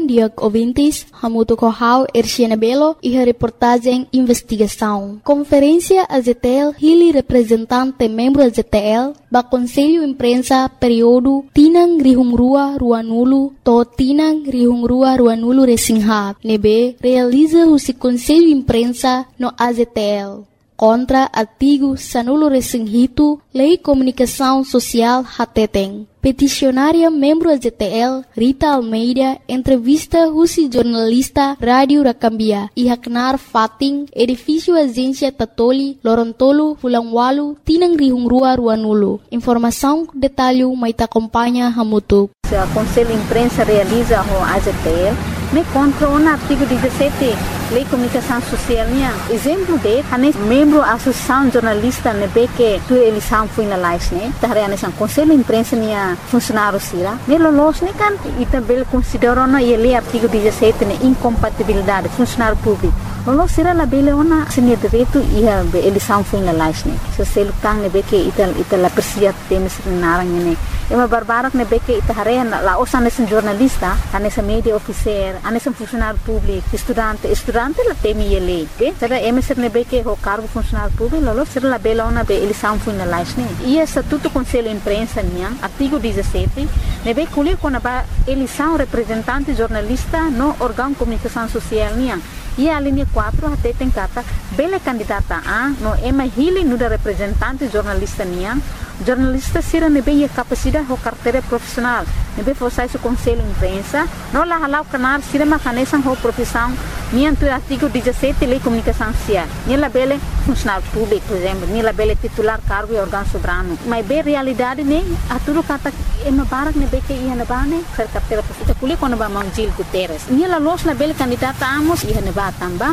dia ouvintes, Hamuto Kohau, Erciana Belo e a reportagem Investigação. Conferência AZTL, Hili representante membro AZTL, ba Conselho Imprensa período Tinang Rihungrua Ruanulu, to Tinang Rihungrua Ruanulu Resinghat, nebe realiza o Conselho Imprensa no AZTL. Contra artigo Sanulo Resinghito, Lei Comunicação Social Hateteng. Peticionária membro AZTL, Rita Almeida, entrevista Rusi jornalista Rádio Rakambia e Haknar Fating, edifício Agência Tatoli, Lorontolo, Fulangwalu, Tinang Rihungrua Ruanulu. Informação, detalhe, maita acompanha Hamutu. O Conselho Imprensa realiza o AZTL, me contra o artigo 17, Lei Comunicação Social. Exemplo de, membro da Associação Jornalista, que tu eleição foi na live, o Conselho Imprensa funcionário sira. Nelo los kan e também considera ele artigo 17 incompatibilidade funcionário público. Lo sira la bele ona senia direito e a eleição foi na live. Se selo tang que ita la persia temes narang ne. Ema barbarak que ita harea la osa nesse jornalista, nesse media officer, nesse funcionário público, estudante la temi ele. Será emeser que o cargo funcionário público, lo sira la bele ona eleição foi na live. E estatuto Conselho Imprensa artigo 17, nebe kulir com a eleição representante jornalista no órgão de comunicação social e a linha 4 até tem cata bela candidata a no ema hili no da representante jornalista jornalista sira nebe a capacidade ou carteira profissional nebe forçar o Conselho Imprensa no la halau canar sira macanesan ou profissão tu artigo 17 Lei Comunicação Social nela bela funcionário público por exemplo nela bela titular cargo e órgão soberano mas bem realidade a tudo kata ema barak nebe que ia na bane ser carteira profissional kulir quando ba Manjil Guterres nela los na bela candidata amos ia na tamba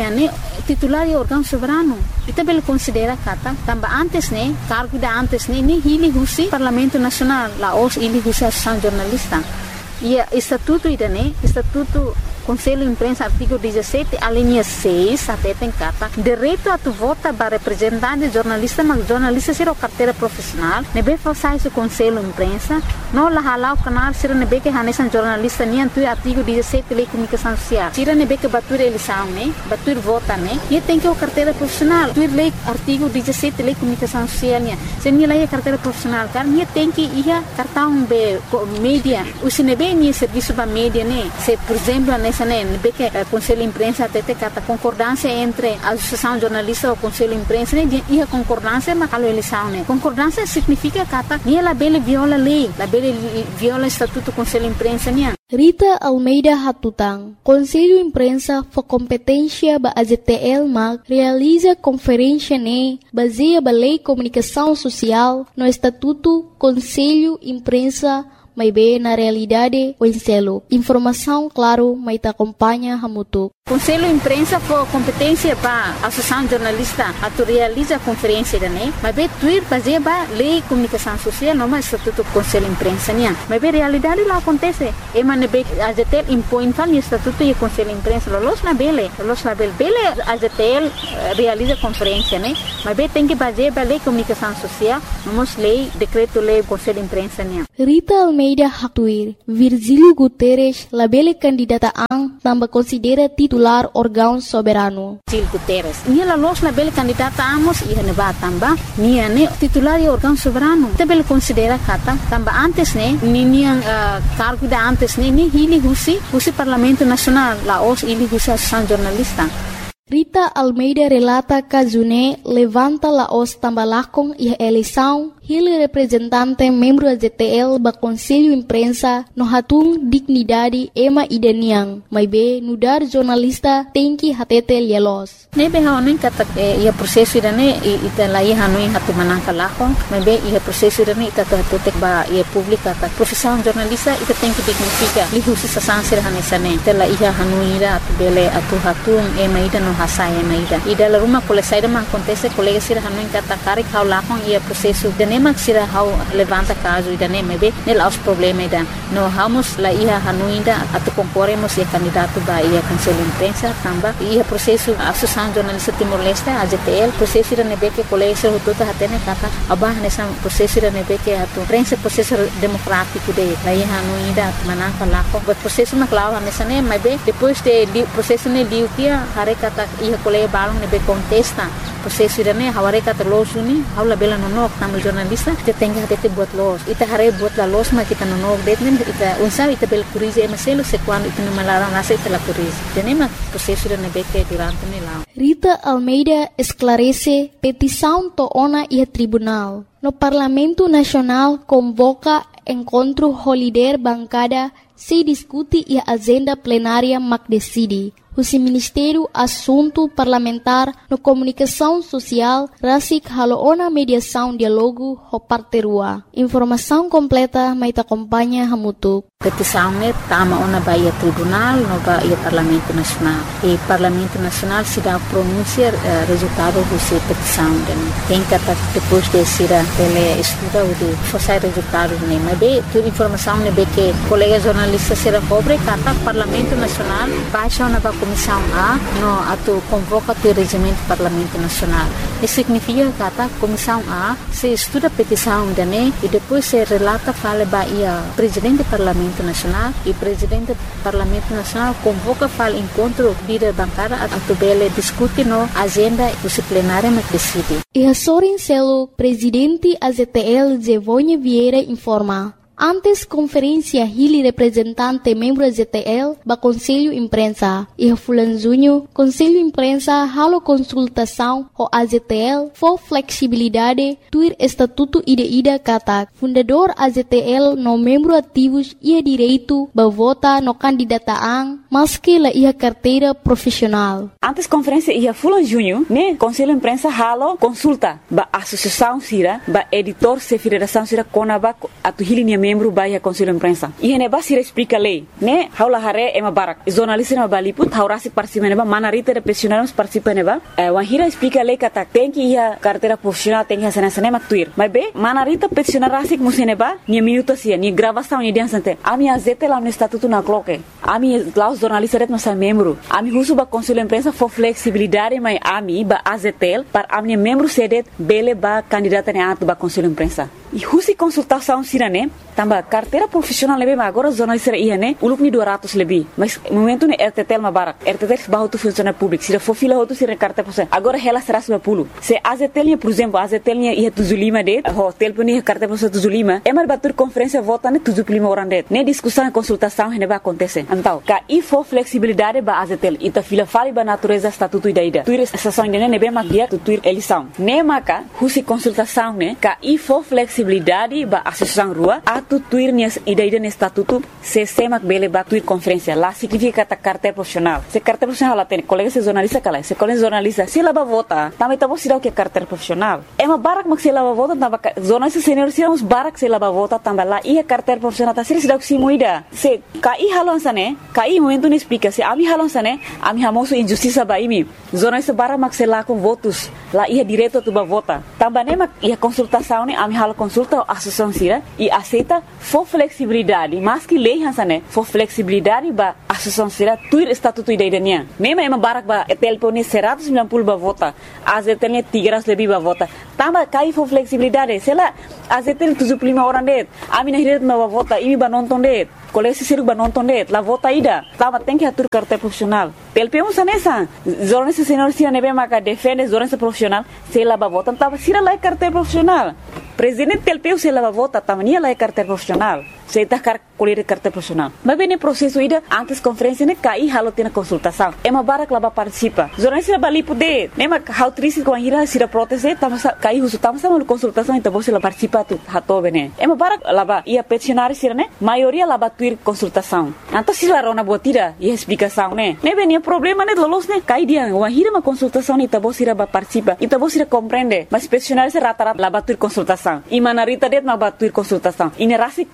titular e órgão soberano e também considera kata tamba antes cargo da antes ni hili husi Parlamento Nacional la os hili husi Associação Jornalista e estatuto estatuto Conselho Imprensa artigo 17 a linha 6 até tem cata direito a tu vota para representante jornalista mas jornalista ser o carteira profissional nebe forçar o Conselho Imprensa não la halau canal ser nebe que hanesan jornalista tu artigo 17 Lei Comunicação Social ser nebe que batur eleição batur vota e tem que o carteira profissional tu lei artigo 17 Lei Comunicação Social se nem lei carteira profissional car tem que ia cartão be mídia o se nebe ni serviço ba mídia se por exemplo que o Conselho Imprensa até tem a concordância entre a Associação Jornalista e o Conselho Imprensa e a concordância mas a eleição concordância significa que ela viola a lei ela viola o Estatuto do Conselho Imprensa Rita Almeida Hatutang, Conselho Imprensa for competência ba AZTL mag realiza conferência baseia ba Lei Comunicação Social no Estatuto Conselho Imprensa mas bem na realidade o enselo. Informação, claro, mas te acompanha Hamutu. Conselho Imprensa for competência para a Associação Jornalista a tu realiza a conferência mas bem tuir baseia ba Lei Comunicação Social não mais Estatuto Conselho Imprensa mas bem realidade lá acontece ema nebe AZTL impõe o Estatuto e Conselho Imprensa los na bele AZTL realiza conferência mas bem tem que baseia ba Lei Comunicação Social não lei decreto lei Conselho Imprensa Rita Almeida Hatuir, Virgílio Guterres, labele candidata ang tambah considera titular órgão soberano. Virgílio Guterres, ela los labele candidata amos e neba tamba, titular e órgão soberano. Também considera kata tamba antes cargo da antes ni hili husi Parlamento Nacional, la os hili husi Associação Jornalista. Rita Almeida relata que June levanta la os tambalakong e eleição ele representante membro da ZTL ba Conselho Imprensa no hatung dignidade ema idaniang mas be nudar jornalista tem que hatete lielos nebe haonin kata ia prosesso idane ita lai hanui hatu manangka lako mas be ia prosesso idane ita hatete ba ia publika ta profissão jornalista ita tem que dignifica lihusi sasansir hanesane ita lai hanui ira atu bele atu hatung ema ida no hasaya ema ida la rumah kolesai man acontece colega sir hanui kata kari kau lakong ia prosesso nema sira hau levanta caso ida nema be nela os problema ida no vamos la ia hanuinda atu concorremos e candidato ba ia cancela imprensa tamba ia processo associação jornalista Timor-Leste AZTL processo ida nebe que colégio rotota hatene kata abah nessa processo ida nebe que atu imprensa processo democrático de la ia hanuinda manaka lako o processo na clava nessa nema be depois de processo ne liu kia hare kata ia colégio balong nebe contesta processo ida ne haware kata losuni haula bela nonok tamu jornalista kita tengah dete buat los ita hare buat la los ma kita nonok detnen ita unsa ita bel kurize maselo se quando ita malarang nasa ita la kurize tenema processo ida nebe que durante ne la Rita Almeida esclarece petição toona e tribunal. No Parlamento Nacional convoca encontro holiday bancada se discute e agenda plenária mac decide. O Ministério Assunto Parlamentar no Comunicação Social rasik haloona mediação diálogo ho parterua. Informação completa mai acompanha hamutuk. Petição ne tama ona baia tribunal no baia Parlamento Nacional. E Parlamento Nacional se dá pronunciar resultado dessa petição. Tem que depois de ser ele estuda o de forçar resultado ne. Mas bem, toda informação ne be que colega jornalista será cobre kata Parlamento Nacional baixa ona ba Comissão A no atu convoca o regimento do Parlamento Nacional. Isso significa que Comissão A se estuda a petição dane e depois se relata fala baia presidente do Parlamento Nacional e presidente do Parlamento Nacional convoca fala encontro líder bancada atu bele discute no agenda disciplinária mas decide. E a Sorin Celo, presidente AZTL Zevonha Vieira informa. Antes conferência Hili representante membro ZTL ba Conselho Imprensa e a Fulanzunho Conselho Imprensa halo consultação o AZTL for flexibilidade tuir estatuto ida kata fundador AZTL no membro ativos ia direito ba vota no candidataan maski la ia carteira profissional. Antes conferência ia Fulanzunho ne Conselho Imprensa halo consulta ba associação sira ba editor se federação sira konaba atu Hili membro baia Conselho Imprensa. E ne basira explica lei, né? Haula hare ema barak. Jornalista na baliput, haurasi participa neba, manarita de profissionais participa neba. Wahira explica lei kata tem que ia carteira profissional tem que hacer nessa nema tuir. Mas be, manarita profissional rasik museneba, ni minuto sia, ni gravação ni dia sante. Ami azete lá no estatuto na cloque. Ami lá os jornalistas ret nossa membro. Ami husu ba Conselho Imprensa for flexibilidade mai ami ba azetel para ami membro sedet bele ba candidata ne atu ba Conselho Imprensa. E husi consultação sirane tamba carteira profissional lebe mas agora jornalista ia né uluk ni 200 lebih mas momento ne RTTL ma barak RTTL bahu tu funcionário público sira for fila hotu sira carteira profissional agora ela será 10 se AZTL nya por exemplo AZTL nya ia 75 det hotel puni carteira profissional 75 emar batur conferência vota ne 75 orang det ne discussão e consultação ne vai acontecer então ka e for flexibilidade ba AZTL ita fila fali ba natureza estatuto ida tuir estação ne be mak dia tuir eleição ne maka husi consultação ne ka e for flexibilidade ba associação rua atu tuir nias ida ne estatuto se semak bele ba tuir conferência lá significa ta carteira profissional se carteira profissional lá tem colega se jornalista kala se colega jornalista se lá ba vota também tá você que carteira profissional é uma barak mak se lá ba vota tamba jornalista senior se uns barak se lá ba vota tamba lá ia carteira profissional tá se dá que se moida se kai halon sane kai momento ne explica se ami halon sane ami hamoso injustiça ba imi jornalista barak mak se lá com votos lá ia direto tu ba vota tamba ne mak ia consultação ne ami halo consulta a associação sira e aceita for flexibilidade mas que lei hansane for flexibilidade ba associação sira tuir estatuto idaiania mesmo é uma barak ba telpone 190 ba vota azetelnya 300 lebih ba vota tamba kai for flexibilidade sela azetel 75 orang det ami na hiret ba vota imi ba nonton det colégio siru ba nonton det la vota ida tamba tem que atur carteira profissional telpemo sanesa jornalista senior sira nebe maka defende jornalista profissional sela ba vota tamba sira la carteira profissional presidente telpeu se lava vota tamania la carteira profissional se tá colher carteira profissional mas bem no processo ida antes conferência ne cai halo tem consultação é uma barak lá participa jornalista bali poder nem ma how triste com a ira sira proteste tamo cai uso tamo sama consultação então você lá participa tu hato bene é uma barak lá ia peticionar sira ne maioria lá tuir consultação então se lá rona botira e explicação né nem bem problema né lolos né cai dia uma ira uma consultação então você lá participa então você compreende mas peticionar se rata lá tuir consultação e manarita det ma batuir consultação e ne rasi contra lei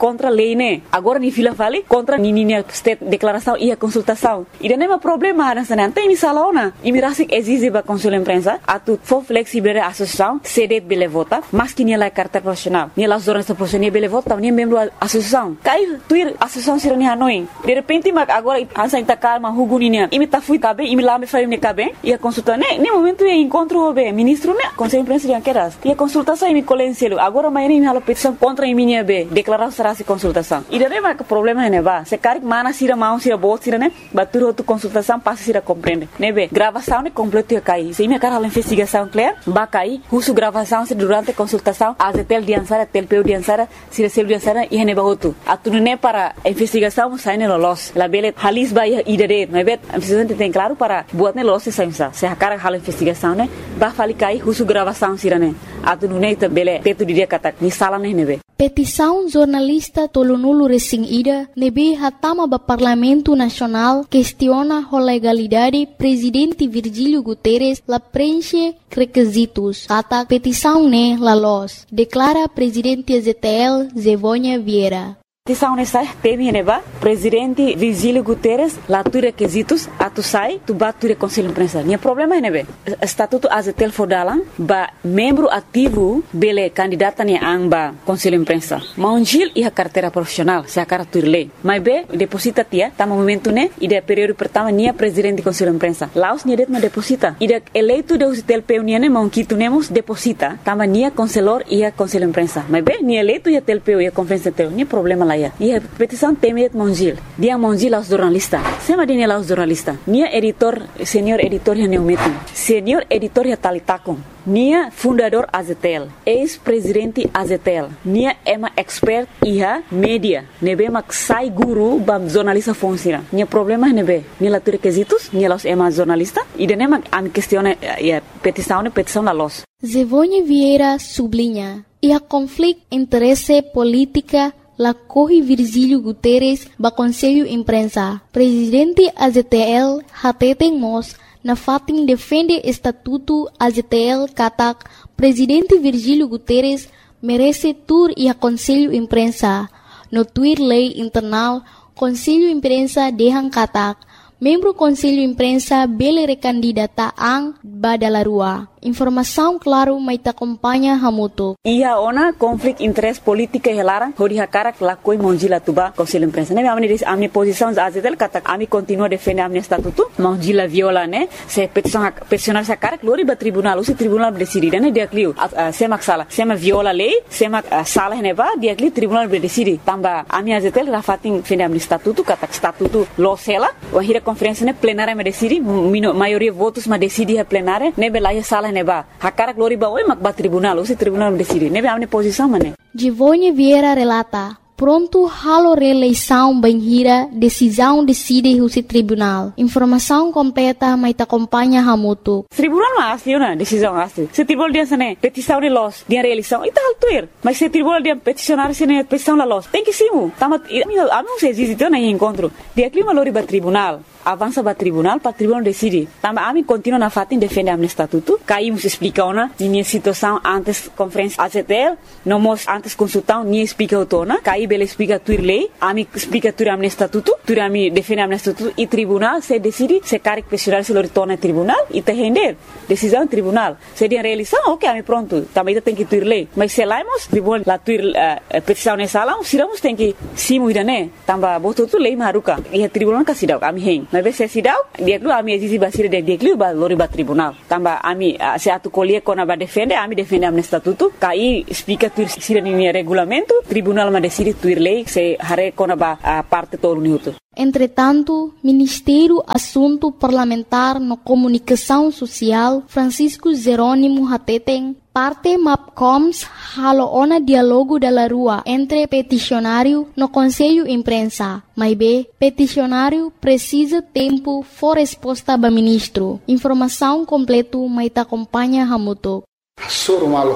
lei, né? Agora ni fila vale contra nininha state declaração e a consultação. E não é um problema nessa não tem misalaona. E me rasik exige ba consul imprensa atu for flexible a associação cede bele vota, mas que ela é carta profissional. Ni las zonas profissionais bele vota, ni membro associação. Cai tuir associação sirani Hanoi. De repente mas agora ansa inta calma huguninya. E me tá fui cabe, e me lá me faz me cabe. E a consulta né, nem momento é encontro be ministro né, conselho imprensa de anqueras. E a consultação e me colencielo. Agora mas nem me petição contra a minha be, declarar será se consultação. E daí mas o problema é né ba. Se caric mana sira mão sira bot sira né, batur outro consultação passa sira compreende. Né be, gravação né completo ia cair. Se minha cara a investigação clear, ba cair, uso gravação se durante a consultação, a tel diansara, tel peu diansara, sira sel diansara e ne ba outro. Atu né para a investigação sai ne los. La bele halis ba ia idade, né be, a investigação tem claro para buat ne los se saimsa. Se a cara a investigação né, ba fali cair, uso gravação sira né. Atu né ta bele teto dia kata ni sala ne be. Petição jornalista Tolonulu Resing Ida nebe hatama ba Parlamento Nacional questiona a legalidade presidente Virgílio Guterres la preenche requisitos. Kata petição ne la los, declara presidente ZTL Zevônia Vieira. Petição nessa teme neba presidente Virgílio Guterres lá tu requisitos atu sai tu bature conselho imprensa. Nia problema é nebe estatuto azetel fodalan ba membro ativo bele candidata ne amba conselho imprensa. Maunjil e a carteira profissional se a carta lei. Mas be deposita tia tá momento né e de período pertama nia presidente conselho imprensa. Laos nia det ma deposita. E de eleito de usitel peu ne monquito nemos deposita tama nia conselor e a conselho imprensa. Mas be nia eleito e a tel peu e a conferência teu nia problema lá. E a petição temet Monjil. Dia Monjil aos jornalistas. Sema dia aos jornalistas. Nia editor, senior editor ya neumetu. Senior editor ya talitakon. Nia fundador AZTL. Ex-presidente AZTL. Nia ema expert iha media. Nebe mak sai guru bam jornalista fonsira. Nia problema nebe. Nia latu requisitos. Nia los ema jornalista. E de nema am questione petição la los. Zevônia Vieira sublinha. E a conflito interesse política la corre Virgílio Guterres ba Conselho Imprensa. Presidente AZTL hateten mos na fatin defende estatuto AZTL katak Presidente Virgílio Guterres merece tur e a Conselho Imprensa. No tuir lei internal Conselho Imprensa dehan katak membro Conselho Imprensa bele recandidata ang badalarua. Informação claro mai ta acompanha hamuto. Ia ona conflito interesse política helara hori hakara lakoi monjila tuba Conselho Imprensa. Ne amni posição azetel kata ami continua defender amni estatuto monjila viola ne se peticionar sa cara glori ba tribunal usi tribunal decide ne dia clio semak sala sema viola lei semak sala ne ba dia clio tribunal decide tamba ami azetel rafatin defender amni estatuto kata estatuto lo sela o hira conferência ne plenária me decide maioria votos ma decide a plenária ne belaya sala neba hakara glori ba oi mak ba tribunal usi tribunal decide nebe amne posição mane Zevônia Vieira relata pronto halo reeleição banhira decisão decide usi tribunal informação completa mai ta acompanha hamuto tribunal ma asli una decisão asli se tribunal dia sane petição de los dia reeleição e tal tuir mas se tribunal dia peticionar sene petição la los tem que simu tamat anu se existe na encontro dia clima lori ba tribunal avança para tribunal decide. Tamba ami continua na fatin defende amne estatuto. Caímos explica ona minha situação antes conferência AZTL, nomos antes consultão ni explica otona. Caí bele explica tuir lei, ami explica tuir amne estatuto, tuir ami defende amne estatuto e tribunal se decide se caric pessoal se retorna tribunal e te render decisão tribunal. Se dia realização, ok, ami pronto. Também tem que tuir lei. Mas se laimos tribunal la tuir petição nessa sala, siramos tem que simu idane. Tamba boto tu lei maruka. E a tribunal kasidau ami hen. Mas se sidau dia dulu ami exige basir dia kliu ba lori ba tribunal tamba ami se atu colie kona ba defende ami defende amne estatuto kai explica tuir sira ni regulamento tribunal ma decide tuir lei se hare kona ba parte todo minuto. Entretanto, Ministério Assunto Parlamentar no Comunicação Social Francisco Jerônimo Hateten parte MAPCOMS haloona diálogo da rua entre peticionário no Conselho Imprensa. Mas peticionário precisa tempo for resposta ba ministro. Informação completo mai ta acompanha hamuto. Surmal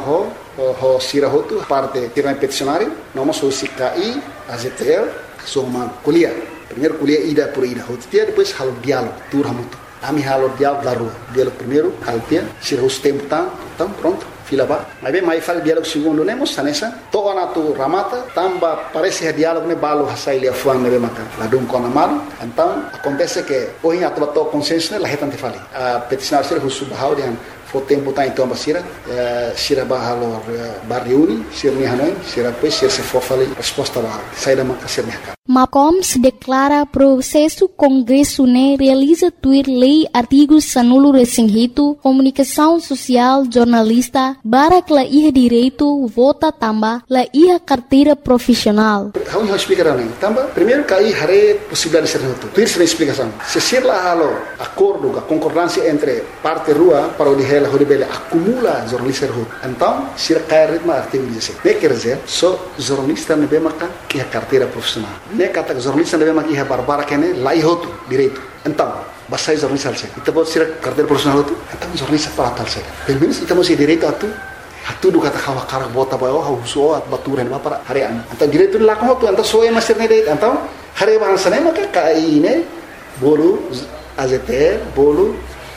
ho sirahotu parte tirana peticionário, nós somos CKI, AZTL, somos kuliah. Primeiro kuliah ida por ida, hotia depois halo diálogo, tur hamuto. Ami halo diálogo da rua. Diálogo primeiro, altia, sirahus tempo tão pronto. fila ba. Mas bem, mais fala diálogo segundo, né, moça, nessa. Toda na tu ramata, tamba parece diálogo, né, balo, sai ali a fuang, né, maca. Lá dum com a mano. Então, acontece que hoje a tua consciência, né, lá retante fali. A peticionário ser russo bahau, né, o tempo tá então basira, sira bahalo barriuni, sira ni hanoi, sira depois sira se for fali resposta lá, sai da maca ser mercado. Macoms declara processo Congresso ne realiza tuir lei artigos sanulo resinghito, comunicação social, jornalista, barak la iha direito, vota tamba, la iha carteira profissional. How you explicar não? Tamba, primeiro que aí hare possibilidade de ser reto. Tuir sem explicação. Se ser lá halo acordo, a concordância entre parte rua para o dihela horibele acumula jornalista rua. Então, se cair ritmo artigo 16. Ne quer dizer, só jornalista ne bemaka que a carteira profissional. Ne kata jornalista ne bemaka que a barbara que ne lá ihoto direito. Então, basta jornalista alse. Então pode ser carteira profissional tu. Então jornalista para alse. Pelo menos estamos em direito a tu. Hatu do kata kawa karak bota bayo hauso at baturan ba para harian. Então direito lá com tu, então só é master ne direito. Então, hari bahasa ne maka kai ne bolu AZT bolu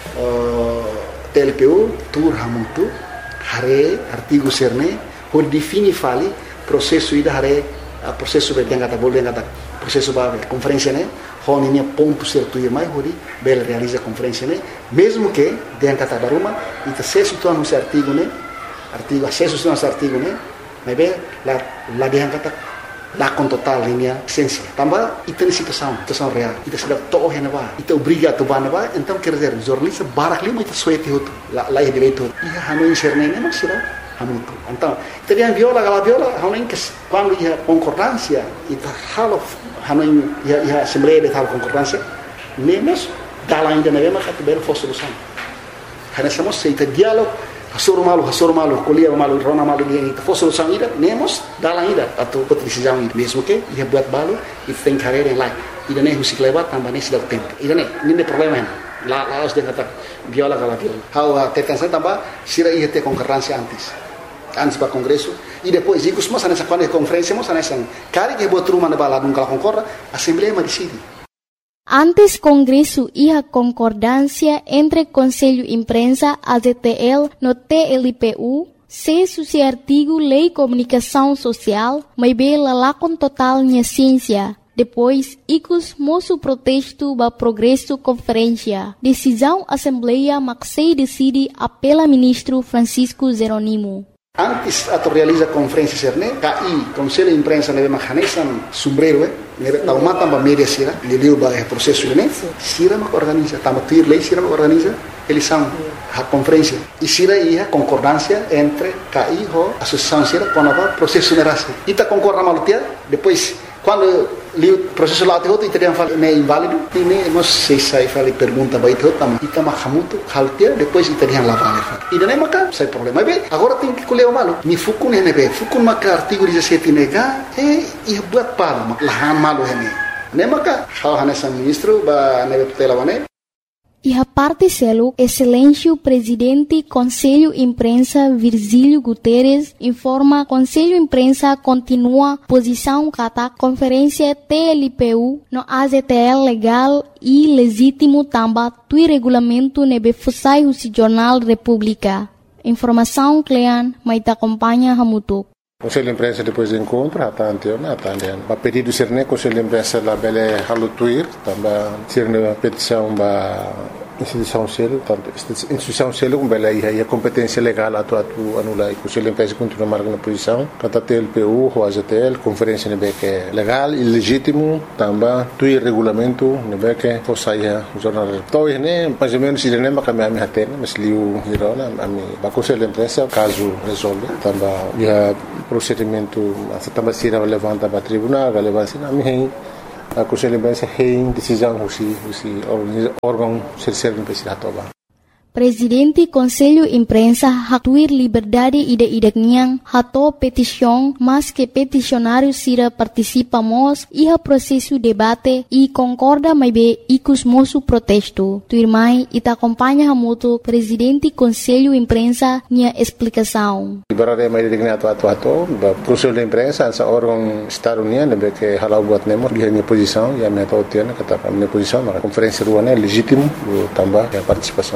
TLPU tur hamutu hare artigo serne por defini fali processo ida hare processo be dengata bol dengata processo ba conferência ne honi ponto certo e mais hori bel realiza conferência ne mesmo que dengata baruma ita acesso tu anu artigo ne artigo acesso tu anu artigo ne mas bem la dengata lá com total linha essência. Também tem situação real. Itu sudah toh yang apa? Itu obriga tu ban apa? Então quer dizer, jornalista barak lima itu suete itu, lá é direito. Ia hanu inserne nem mas sila hanu tu. Então, terian viola hanu que quando ia concordância, itu halo hanu ia assembleia de tal concordância, nem mas dalam ainda não é mas bel fosse solução. Hanya sama seita dialog Hasur malu, kuliah malu, rona malu dia itu. Fosse solução ida, nemos dalam ida atau decisão ida. Mesmo que ia buat balu, itu tem carreira yang lain. Ida nem musik lewat tambah nem sudah tempo. Ida nem, ini problema ini. Lá os dia kata viola kala viola. How tetansa tambah sira ia ter concorrência antes para congresso e depois ikut semua nessa quando conferência semua nessa cari que buat rumah na bala nunca concorra, assembleia ma decide. Antes Congresso iha concordância entre Conselho Imprensa, AZTL, no TLPU, se suci artigo Lei Comunicação Social, mas bela lá com total minha ciência. Depois, icus moço protesto ba progresso conferência. Decisão Assembleia Maxei decide apela ministro Francisco Jeronimo. Antes atau realiza conferência serne, KI, Conselho de Imprensa neve mahanesan sombrero, neve taumata ba media sira, liliu ba processo ne, sira mak organiza, tama tuir lei sira mak organiza, eles são a conferência. E sira ia concordância entre KI ho associação sira com a processo nerase. Ita concorda malutia, depois quando o processo lá te outro italiano fala é inválido, e nem nós se sai fala pergunta vai te outro, ita mahamuto haltia, depois italiano lá vale. E daí maca sai problema. Bem, agora tem que colher o malo. Mi fukun é nebe, fukun maca artigo 17 nega, e buat palo, lahan malo hene. Nem maca, hal hanesan ministro ba nebe tutela wane. E a parte selo, Excelência Presidente Conselho Imprensa Virgílio Guterres informa Conselho Imprensa continua posição kata conferência TLPU no AZTL legal e legítimo tamba tui regulamento nebe fusai o Jornal República. Informação Clean, mas te acompanha Hamutuk. Conselho de Imprensa depois do encontro, a pedido de ser Conselho de Imprensa lá bele halutuir, também ser na petição da instituição selo, tanto instituição selo como bele aí a competência legal atu anula e Conselho de Imprensa continua marcando posição, kata TLPU, o AZTL, conferência nebe que é legal e legítimo, também tuir regulamento nebe que fosse aí o jornal. Então né, mais ou menos ele nem macam a minha tena, mas liu hirona a mim, ba Conselho de Imprensa caso resolve, também procedimento também se levanta para tribunal, relevância na minha a Conselho de Imprensa tem decisão órgão serve para toba. Presidente Conselho Imprensa hatuir liberdade ida-idakniang hato petição, mas que peticionário sira participamos iha processo debate e concorda mais be ikus moço protesto. Tuirmai ita acompanha hamuto Presidente Conselho Imprensa nia explicação. Liberdade mais idakniang atu Conselho de Imprensa essa órgão Estado União que halau buat nemo dia minha posição e a minha tautiana kata minha posição na conferência ruana é legítimo também a participação também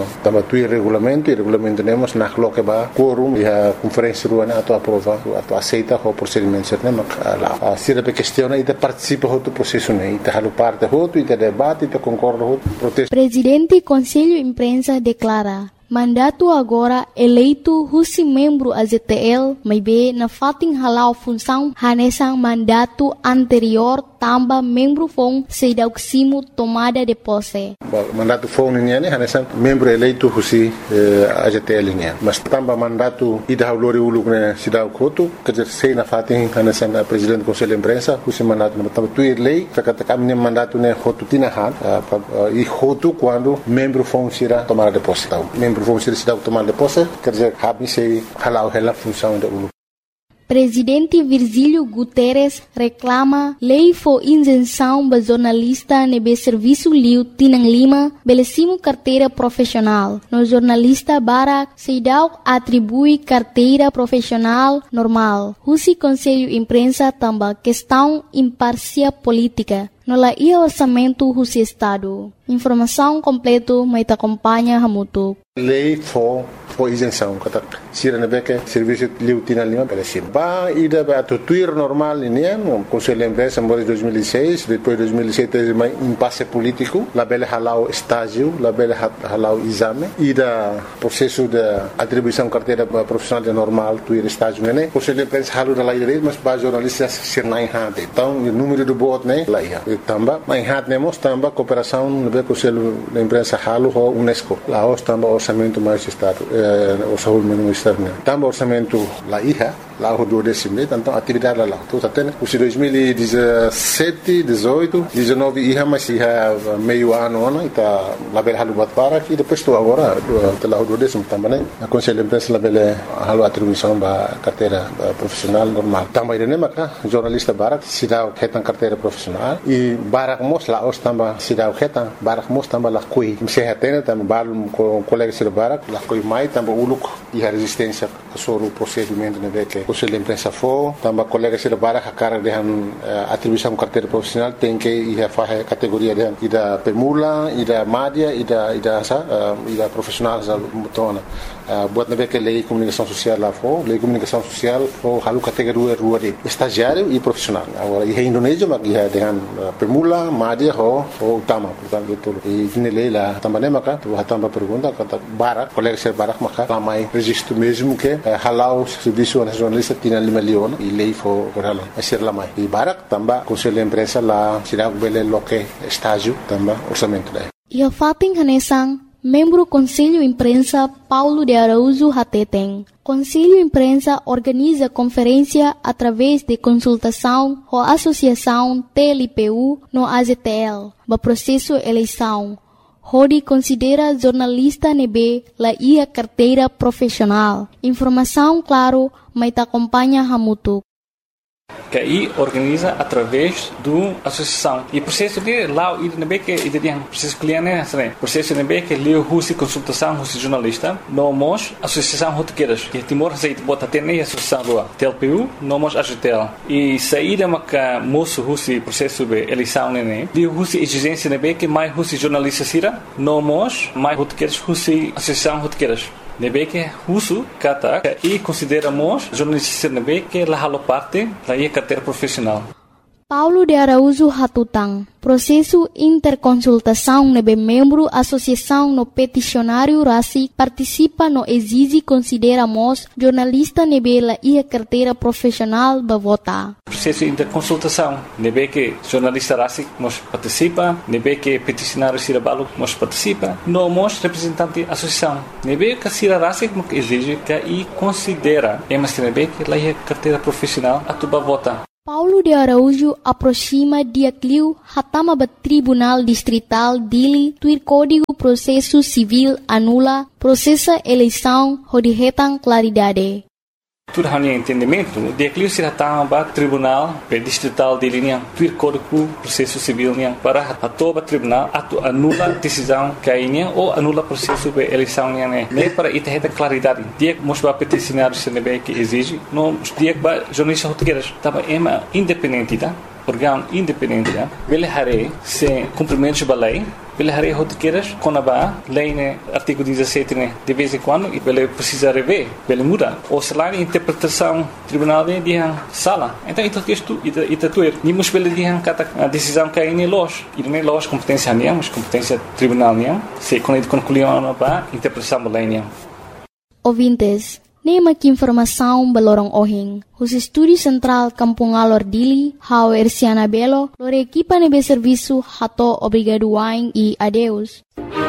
tuir regulamento, e regulamento temos na coloca ba quórum e a conferência ruana ato aprova, ato aceita o procedimento certo, mas se a questiona e participa do processo né, e halo parte outro e debate e concorda outro protesto. Presidente Conselho Imprensa declara mandato agora eleito husi membro AZTL, mas be na fating halau função hanesang mandato anterior tamba membro fong sedauksimo tomada de posse. Mandato fong niya hanesang membro eleito husi AZTL niya. Mas tamba mandato ida haulori uluk na sidaw koto, kajer sei na fating hanesang presidente Conselho Imprensa husi mandato na tamba tuir lei, kakata kami mandato na hotu tinahan, e hotu quando membro fong sira tomada de posse. Vamos ser cidade tomar de posse, quer dizer, se halau ela função da ULU. Presidente Virgílio Guterres reclama lei for isenção ba jornalista nebe serviço liu tinang lima belecimo carteira profissional. No jornalista Barak Seidau atribui carteira profissional normal. Husi Conselho Imprensa tamba questão imparcial política. No la ia orçamento husi Estado. Informação completo mai te acompanha hamutu. Lei for isenção, kata sira nebeke serviço liu tinang lima belecimo. Ba ida ba tuir normal ini no Conselho Imprensa em 2006, depois 2007 mais impasse político, la bela halau estágio, la bela halau exame, ida processo de atribuição carteira profissional de normal, tuir estágio né. Conselho Imprensa halu da lei mas ba jornalistas sir nai hade. Então o número de bot né lá ia. Tamba mai hat nemos tamba cooperação no Conselho Imprensa halu ho UNESCO. Lá os tamba orçamento mais estado, orçamento externo. Tamba orçamento lá ia. Lá o 12 então atividade lá. Então até os 2017, 18, 19 ia mas ia meio ano né, tá lá bela halu bat para e depois tu agora lá o 12 também a Conselho Imprensa lá bela halu atribuição ba carteira profissional normal. Também né maka jornalista Barak sidau ketan carteira profissional e Barak mos lá os tamba sidau ketan Barak mos tamba lá coi se hatena tamba balum com colega sir Barak lá coi mai tamba uluk e a resistência sobre o procedimento né que Conselho Imprensa for, também colegas de Barak a cara de atribuição carteira profissional tem que ir a fazer categoria de ida permula, ida média, ida profissional já mutona. Buat nabe que lei comunicação social lá for, lei comunicação social for halu categoria rua de estagiário e profissional. Agora e Indonésia mas ia dengan permula, média ou utama, portanto tudo. E ne lei lá também maka tu hatamba pergunta kata Barak, colegas de Barak maka lamai registro mesmo que halau serviço nacionalista tinha 5 milhões e lei for corala a ser lá mais e Barak também Conselho Imprensa lá será bele loque estágio também orçamento daí e a fating hanesang membro Conselho Imprensa Paulo de Araújo Hateteng. Conselho Imprensa organiza conferência através de consultação ou associação TLPU no AZTL, ba processo eleição. Hodi considera jornalista nebe la ia carteira profissional. Informação claro, mas te acompanha hamutu. Que aí organiza através do associação e processo de lá o nebe que ideia processo cliente né processo nebe que leu husi consultação husi jornalista nomos associação rotequeiras que Timor Receita bota até nem associação do TLPU nomos AGTL e saída maca moço husi processo de eleição né leu husi exigência nebe que mais husi jornalista sira nomos mais rotequeiras husi associação rotequeiras nebe que husu kata e consideramos jornalista nebe que la halo parte da ia carteira profissional. Paulo de Araújo Hatutang, processo interconsultação nebe membro associação no peticionário RACI participa no exige consideramos jornalista nebe la ia carteira profissional ba vota. Processo interconsultação nebe que jornalista RACI nos participa, nebe que peticionário Sirabalo nos participa, nós representante associação nebe que Sira RACI exige que e considera mas nebe que la ia carteira profissional atuba vota. Paulo de Araújo aproxima dia cliu hatama ba Tribunal Distrital Dili tuir Código Processo Civil anula processa eleição hodihetang claridade. Tudo hanya entendimento, dia cliu se hatama ba Tribunal Distrital Dili niang tuir Código Processo Civil niang para hatoba tribunal atu anula decisão kainya ou anula processo de eleição niang ne para itaheta claridade. Dia mos ba peticionário senebe que exige, no dia ba jornalista rotequeiras taba independente tá? Órgão independente, ele haré sem cumprimentos da lei, pela área rotiqueiras, quando a lei, né, artigo 17, né, de vez em quando, e ele precisa rever, ele muda. Ou se lá a interpretação tribunal de sala. Então, isso é nimos pela a decisão que é loja. E não é loja competência nem, mas competência tribunal nem. Se quando concluiu a interpretação da lei nem. Ouvintes, nema que informação balorong ohing. Os estúdios central Kampung Alor Dili, Hau Erciana Belo, lore equipa nebe serviço hato obrigado wain e adeus.